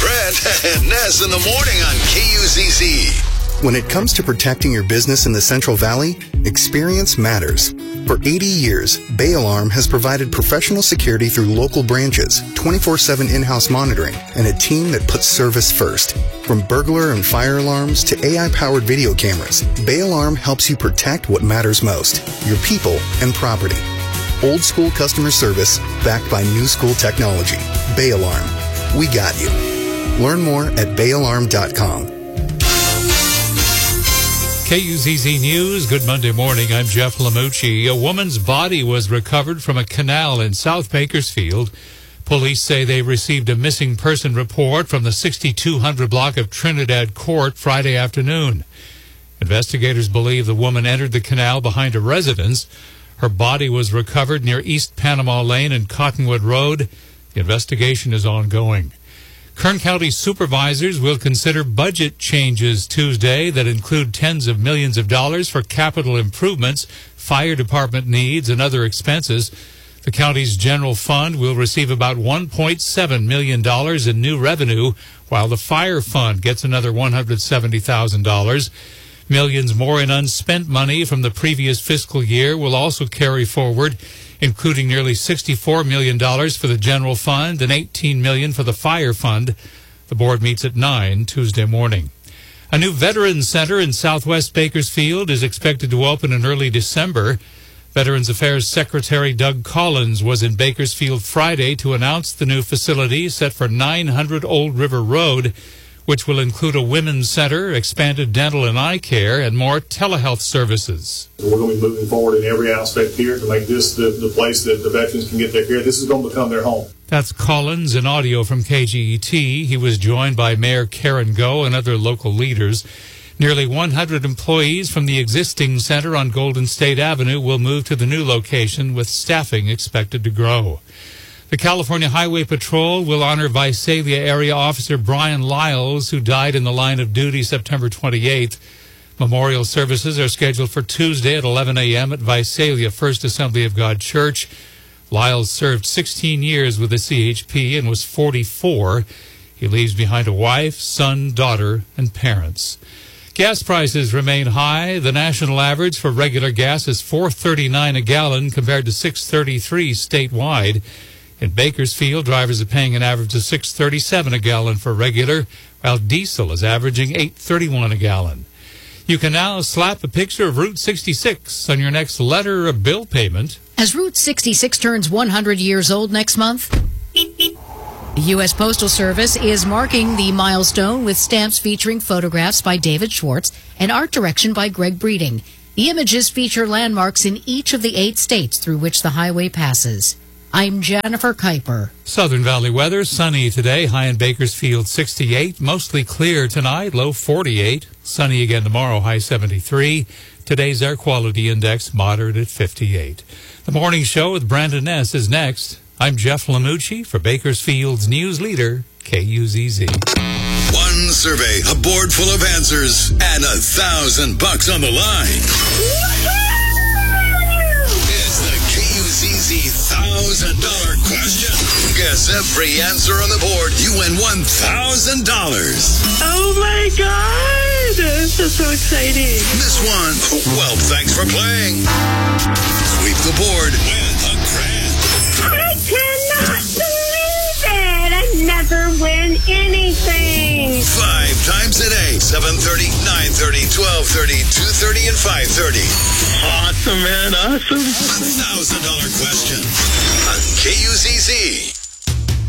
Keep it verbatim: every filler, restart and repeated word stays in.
Grant and Ness in the morning on K U Z Z. When it comes to protecting your business in the Central Valley, experience matters. For eighty years, Bay Alarm has provided professional security through local branches, twenty-four seven in-house monitoring, and a team that puts service first. From burglar and fire alarms to A I-powered video cameras, Bay Alarm helps you protect what matters most, your people and property. Old school customer service backed by new school technology. Bay Alarm. We got you. Learn more at bay alarm dot com. K U Z Z News, good Monday morning. I'm Jeff Lamucci. A woman's body was recovered from a canal in South Bakersfield. Police say they received a missing person report from the sixty-two hundred block of Trinidad Court Friday afternoon. Investigators believe the woman entered the canal behind a residence. Her body was recovered near East Panama Lane and Cottonwood Road. The investigation is ongoing. Kern County supervisors will consider budget changes Tuesday that include tens of millions of dollars for capital improvements, fire department needs, and other expenses. The county's general fund will receive about one point seven million dollars in new revenue, while the fire fund gets another one hundred seventy thousand dollars. Millions more in unspent money from the previous fiscal year will also carry forward, including nearly sixty-four million dollars for the general fund and eighteen million dollars for the fire fund. The board meets at nine Tuesday morning. A new Veterans Center in southwest Bakersfield is expected to open in early December. Veterans Affairs Secretary Doug Collins was in Bakersfield Friday to announce the new facility set for nine hundred Old River Road, which will include a women's center, expanded dental and eye care, and more telehealth services. We're going to be moving forward in every aspect here to make this the, the place that the veterans can get their care. This is going to become their home. That's Collins in audio from K G E T. He was joined by Mayor Karen Go and other local leaders. Nearly one hundred employees from the existing center on Golden State Avenue will move to the new location, with staffing expected to grow. The California Highway Patrol will honor Visalia area officer Brian Lyles, who died in the line of duty September twenty-eighth. Memorial services are scheduled for Tuesday at eleven a.m. at Visalia First Assembly of God Church. Lyles served sixteen years with the C H P and was forty-four. He leaves behind a wife, son, daughter, and parents. Gas prices remain high. The national average for regular gas is four dollars and thirty-nine cents a gallon compared to six dollars and thirty-three cents statewide. In Bakersfield, drivers are paying an average of six dollars and thirty-seven cents a gallon for regular, while diesel is averaging eight dollars and thirty-one cents a gallon. You can now slap a picture of Route sixty-six on your next letter or bill payment. As Route sixty-six turns one hundred years old next month, the U S Postal Service is marking the milestone with stamps featuring photographs by David Schwartz and art direction by Greg Breeding. The images feature landmarks in each of the eight states through which the highway passes. I'm Jennifer Kuiper. Southern Valley weather, sunny today, high in Bakersfield sixty-eight, mostly clear tonight, low forty-eight, sunny again tomorrow, high seventy-three. Today's air quality index moderate at fifty-eight. The morning show with Brandon Ness is next. I'm Jeff Lamucci for Bakersfield's news leader, K U Z Z. One survey, a board full of answers, and a thousand bucks on the line. It's the K U Z Z thousand dollar question. Guess every answer on the board, you win one thousand dollars. Oh my God! This is so exciting. This one, well, thanks for playing. Sweep the board, win a grand. I cannot believe it! I never win anything. Five times a day, seven thirty, nine thirty, twelve thirty, two thirty, and five thirty. Awesome, man, awesome. A thousand dollar question on K U Z Z.